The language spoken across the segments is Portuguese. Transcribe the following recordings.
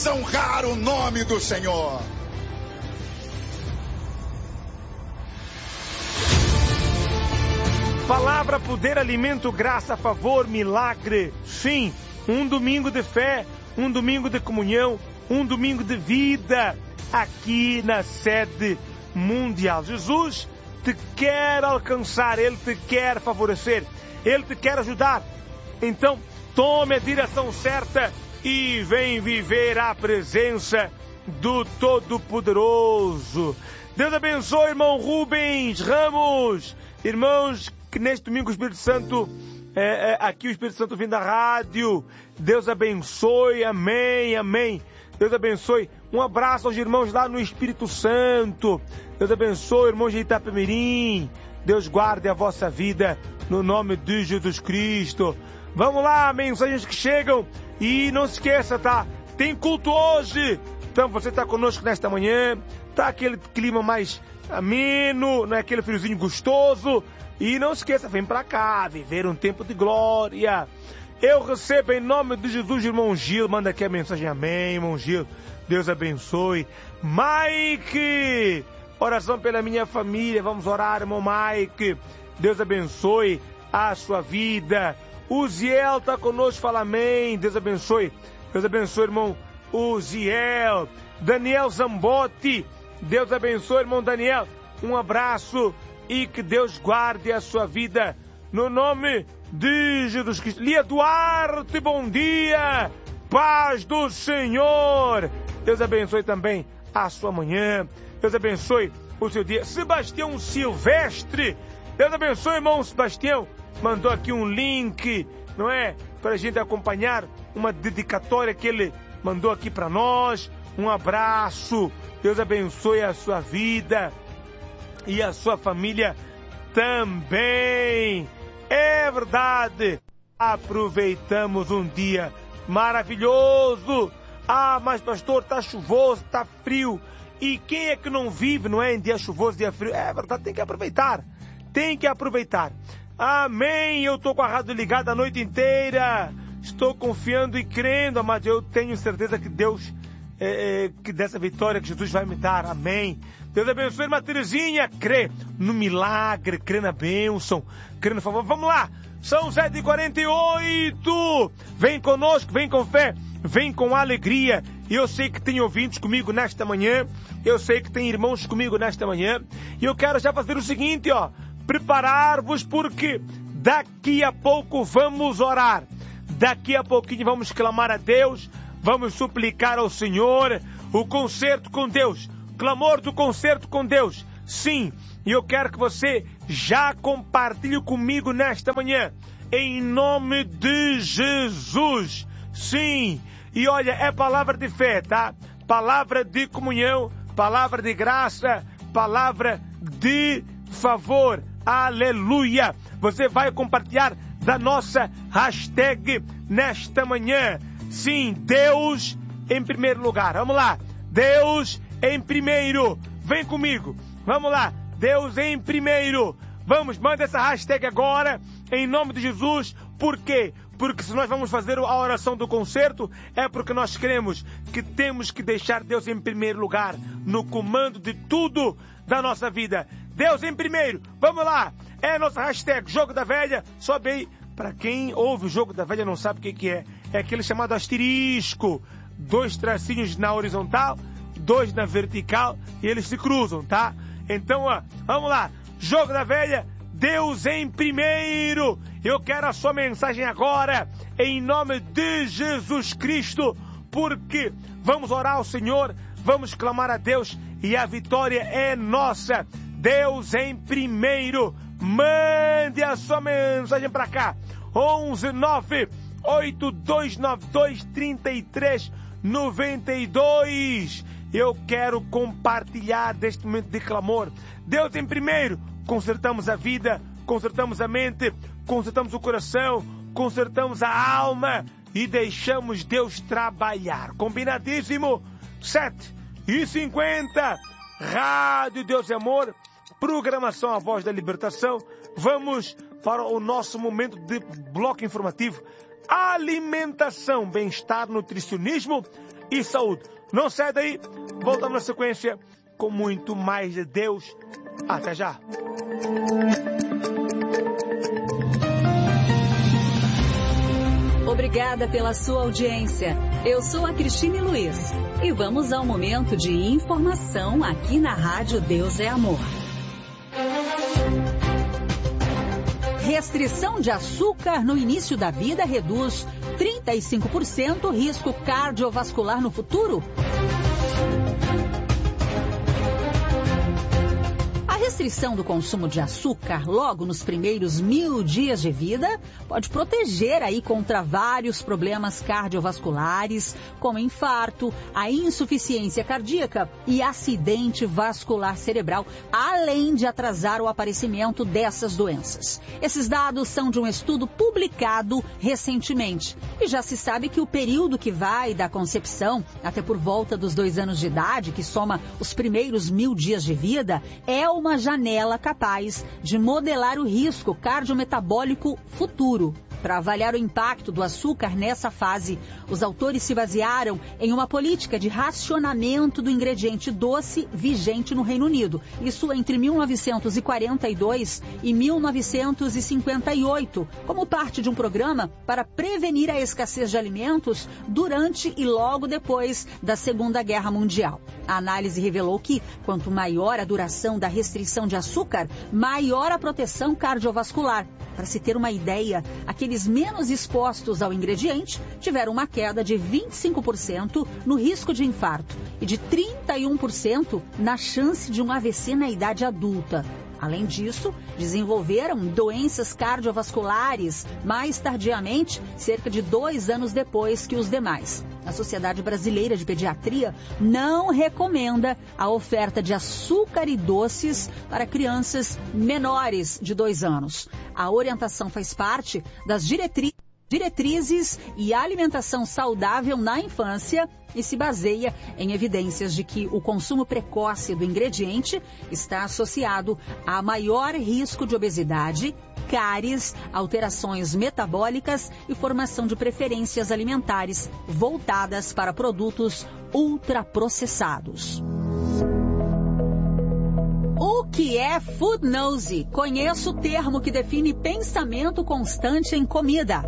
Honrar o nome do Senhor. Palavra, poder, alimento, graça, favor, milagre. Sim, um domingo de fé, um domingo de comunhão, um domingo de vida aqui na sede mundial. Jesus te quer alcançar, Ele te quer favorecer, Ele te quer ajudar. Então, tome a direção certa e vem viver a presença do Todo-Poderoso. Deus abençoe, irmão Rubens Ramos. Irmãos, que neste domingo o Espírito Santo, aqui o Espírito Santo vem da rádio. Deus abençoe, amém, amém. Deus abençoe. Um abraço aos irmãos lá no Espírito Santo. Deus abençoe, irmãos de Itapemirim. Deus guarde a vossa vida no nome de Jesus Cristo. Vamos lá, mensagens que chegam. E não se esqueça, tá? Tem culto hoje. Então você está conosco nesta manhã. Tá aquele clima mais ameno, não é aquele friozinho gostoso. E não se esqueça, vem para cá, viver um tempo de glória. Eu recebo em nome de Jesus, irmão Gil. Manda aqui a mensagem, amém, irmão Gil. Deus abençoe. Mike, oração pela minha família. Vamos orar, irmão Mike. Deus abençoe a sua vida. Uziel está conosco, fala amém. Deus abençoe. Deus abençoe, irmão Uziel. Daniel Zambotti. Deus abençoe, irmão Daniel. Um abraço e que Deus guarde a sua vida no nome de Jesus Cristo. Lia Duarte, bom dia. Paz do Senhor. Deus abençoe também a sua manhã. Deus abençoe o seu dia. Sebastião Silvestre. Deus abençoe, irmão Sebastião. Mandou aqui um link, não é? Para a gente acompanhar uma dedicatória que ele mandou aqui para nós. Um abraço. Deus abençoe a sua vida e a sua família também. É verdade. Aproveitamos um dia maravilhoso. Ah, mas pastor, está chuvoso, está frio. E quem é que não vive, não é, em dia chuvoso, dia frio? É verdade, tem que aproveitar. Tem que aproveitar. Amém, eu estou com a rádio ligada a noite inteira, estou confiando e crendo, mas eu tenho certeza que Deus, que dessa vitória que Jesus vai me dar, amém. Deus abençoe, irmã Terezinha, crê no milagre, crê na bênção, crê no favor. Vamos lá, são 7h48, vem conosco, vem com fé, vem com alegria. E eu sei que tem ouvintes comigo nesta manhã, eu sei que tem irmãos comigo nesta manhã, e eu quero já fazer o seguinte, ó. Preparar-vos porque daqui a pouco vamos orar. Daqui a pouquinho vamos clamar a Deus, vamos suplicar ao Senhor o concerto com Deus, clamor do concerto com Deus. Sim, e eu quero que você já compartilhe comigo nesta manhã, em nome de Jesus. Sim, e olha, é palavra de fé, tá? Palavra de comunhão, palavra de graça, palavra de favor. Aleluia! Você vai compartilhar da nossa hashtag nesta manhã. Sim, Deus em primeiro lugar. Vamos lá. Deus em primeiro. Vem comigo. Vamos lá. Deus em primeiro. Vamos, manda essa hashtag agora, em nome de Jesus. Por quê? Porque se nós vamos fazer a oração do concerto, é porque nós cremos que temos que deixar Deus em primeiro lugar, no comando de tudo da nossa vida. Deus em primeiro. Vamos lá. É a nossa hashtag Jogo da Velha. Sobe aí. Para quem ouve o Jogo da Velha não sabe o que é. É aquele chamado asterisco. 2 tracinhos na horizontal, 2 na vertical e eles se cruzam, tá? Então, ó, vamos lá. Jogo da Velha. Deus em primeiro. Eu quero a sua mensagem agora, em nome de Jesus Cristo, porque vamos orar ao Senhor, vamos clamar a Deus e a vitória é nossa. Deus em primeiro. Mande a sua mensagem para cá. 11982923392. Eu quero compartilhar deste momento de clamor. Deus em primeiro. Consertamos a vida, consertamos a mente, consertamos o coração, consertamos a alma e deixamos Deus trabalhar. Combinadíssimo? 7h50, Rádio Deus e Amor, programação A Voz da Libertação. Vamos para o nosso momento de bloco informativo. Alimentação, bem-estar, nutricionismo e saúde. Não sai daí, voltamos na sequência com muito mais de Deus. Até já. Obrigada pela sua audiência. Eu sou a Cristine Luiz e vamos ao momento de informação aqui na Rádio Deus é Amor. Restrição de açúcar no início da vida reduz 35% risco cardiovascular no futuro? A restrição do consumo de açúcar logo nos primeiros 1000 dias de vida pode proteger aí contra vários problemas cardiovasculares, como infarto, a insuficiência cardíaca e acidente vascular cerebral, além de atrasar o aparecimento dessas doenças. Esses dados são de um estudo publicado recentemente e já se sabe que o período que vai da concepção até por volta dos 2 anos de idade, que soma os primeiros 1000 dias de vida, é uma janela capaz de modelar o risco cardiometabólico futuro. Para avaliar o impacto do açúcar nessa fase, os autores se basearam em uma política de racionamento do ingrediente doce vigente no Reino Unido. Isso entre 1942 e 1958, como parte de um programa para prevenir a escassez de alimentos durante e logo depois da Segunda Guerra Mundial. A análise revelou que, quanto maior a duração da restrição de açúcar, maior a proteção cardiovascular. Para se ter uma ideia, aqueles menos expostos ao ingrediente tiveram uma queda de 25% no risco de infarto e de 31% na chance de um AVC na idade adulta. Além disso, desenvolveram doenças cardiovasculares mais tardiamente, cerca de 2 anos depois que os demais. A Sociedade Brasileira de Pediatria não recomenda a oferta de açúcar e doces para crianças menores de 2 anos. A orientação faz parte das diretrizes e alimentação saudável na infância e se baseia em evidências de que o consumo precoce do ingrediente está associado a maior risco de obesidade, cáries, alterações metabólicas e formação de preferências alimentares voltadas para produtos ultraprocessados. O que é food nosy? Conheça o termo que define pensamento constante em comida.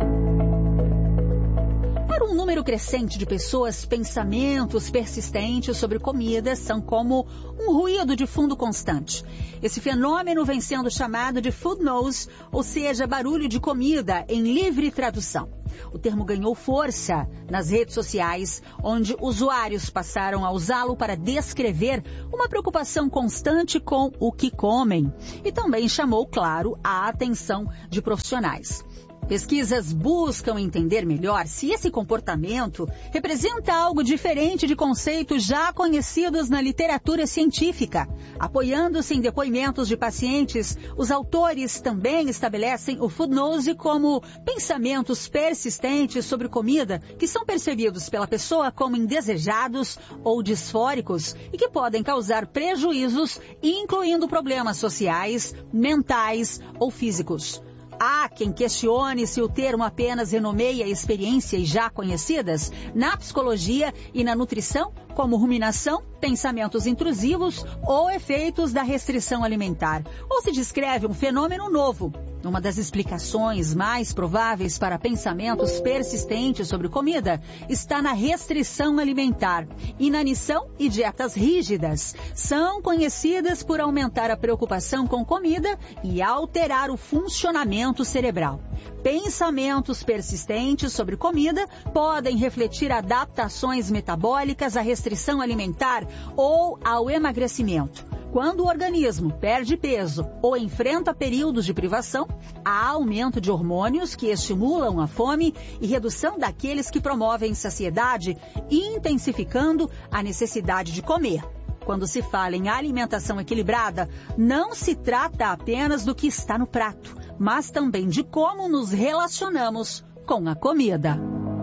Para um número crescente de pessoas, pensamentos persistentes sobre comida são como um ruído de fundo constante. Esse fenômeno vem sendo chamado de food noise, ou seja, barulho de comida em livre tradução. O termo ganhou força nas redes sociais, onde usuários passaram a usá-lo para descrever uma preocupação constante com o que comem. E também chamou, claro, a atenção de profissionais. Pesquisas buscam entender melhor se esse comportamento representa algo diferente de conceitos já conhecidos na literatura científica. Apoiando-se em depoimentos de pacientes, os autores também estabelecem o food nosy como pensamentos persistentes sobre comida que são percebidos pela pessoa como indesejados ou disfóricos e que podem causar prejuízos, incluindo problemas sociais, mentais ou físicos. Há quem questione se o termo apenas renomeia experiências já conhecidas na psicologia e na nutrição, como ruminação, pensamentos intrusivos ou efeitos da restrição alimentar, ou se descreve um fenômeno novo. Uma das explicações mais prováveis para pensamentos persistentes sobre comida está na restrição alimentar. Inanição e dietas rígidas são conhecidas por aumentar a preocupação com comida e alterar o funcionamento cerebral. Pensamentos persistentes sobre comida podem refletir adaptações metabólicas à restrição alimentar ou ao emagrecimento. Quando o organismo perde peso ou enfrenta períodos de privação, há aumento de hormônios que estimulam a fome e redução daqueles que promovem saciedade, intensificando a necessidade de comer. Quando se fala em alimentação equilibrada, não se trata apenas do que está no prato, mas também de como nos relacionamos com a comida.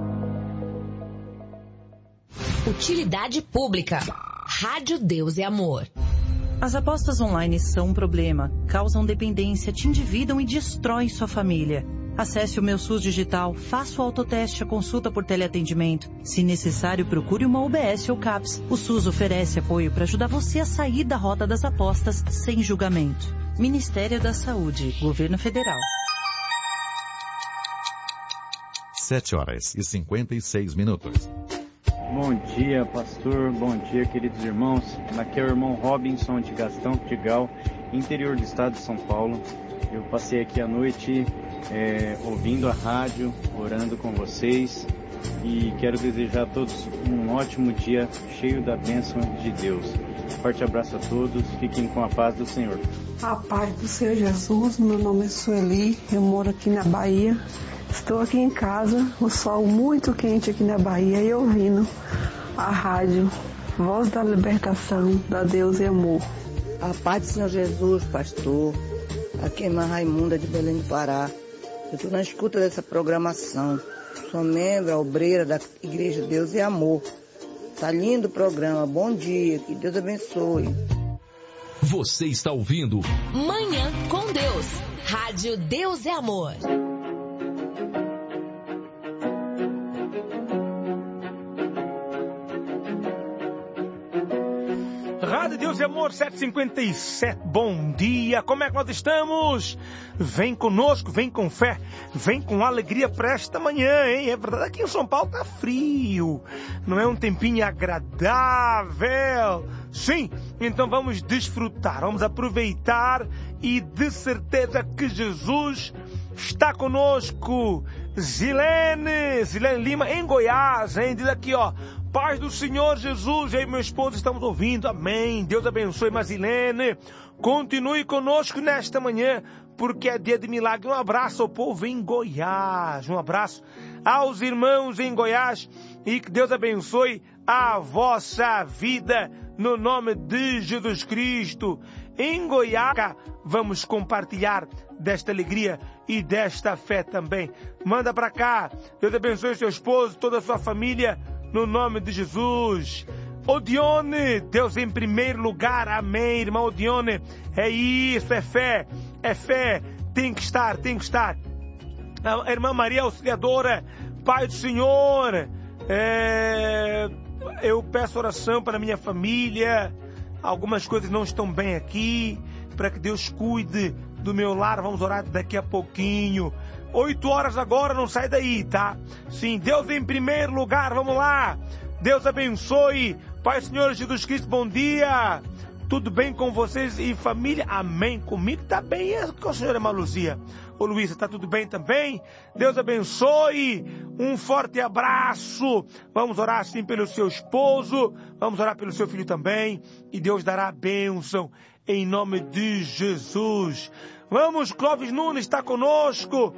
Utilidade pública. Rádio Deus é Amor. As apostas online são um problema, causam dependência, te endividam e destroem sua família. Acesse o Meu SUS Digital, faça o autoteste, a consulta por teleatendimento. Se necessário, procure uma UBS ou CAPS. O SUS oferece apoio para ajudar você a sair da rota das apostas sem julgamento. Ministério da Saúde, Governo Federal. 7h56. Bom dia, pastor. Bom dia, queridos irmãos. Aqui é o irmão Robinson de Gastão Portugal, interior do estado de São Paulo. Eu passei aqui a noite ouvindo a rádio, orando com vocês e quero desejar a todos um ótimo dia cheio da bênção de Deus. Forte abraço a todos, fiquem com a paz do Senhor. A paz do Senhor Jesus, meu nome é Sueli, eu moro aqui na Bahia. Estou aqui em casa, o sol muito quente aqui na Bahia e ouvindo a rádio Voz da Libertação, da Deus e Amor. A paz do Senhor Jesus, pastor. Aqui é irmã Raimunda de Belém do Pará. Eu estou na escuta dessa programação. Sou membro, obreira da Igreja Deus e Amor. Tá lindo o programa. Bom dia, que Deus abençoe. Você está ouvindo Manhã com Deus. Rádio Deus é Amor. Rádio Deus é Amor 757, bom dia, como é que nós estamos? Vem conosco, vem com fé, vem com alegria para esta manhã, hein? É verdade, aqui em São Paulo tá frio, não é um tempinho agradável? Sim, então vamos desfrutar, vamos aproveitar e de certeza que Jesus está conosco. Zilene Lima em Goiás, hein? Diz aqui, ó. Paz do Senhor Jesus, eu e meu esposo estamos ouvindo, amém. Deus abençoe, Masilene. Continue conosco nesta manhã, porque é dia de milagre. Um abraço ao povo em Goiás, um abraço aos irmãos em Goiás e que Deus abençoe a vossa vida no nome de Jesus Cristo. Em Goiás, vamos compartilhar desta alegria e desta fé também. Manda para cá, Deus abençoe seu esposo, toda a sua família, no nome de Jesus. Odione, Deus em primeiro lugar, amém, irmão Odione. É isso, é fé, tem que estar. A irmã Maria Auxiliadora, Pai do Senhor, eu peço oração para minha família, algumas coisas não estão bem aqui, para que Deus cuide do meu lar, vamos orar daqui a pouquinho. 8 horas agora, não sai daí, tá? Sim, Deus em primeiro lugar, vamos lá. Deus abençoe. Pai Senhor Jesus Cristo, bom dia. Tudo bem com vocês e família? Amém. Comigo tá bem. E com a senhora Maluzia? Ô Luísa, tá tudo bem também? Deus abençoe. Um forte abraço. Vamos orar assim pelo seu esposo. Vamos orar pelo seu filho também. E Deus dará a bênção em nome de Jesus. Vamos, Clóvis Nunes está conosco.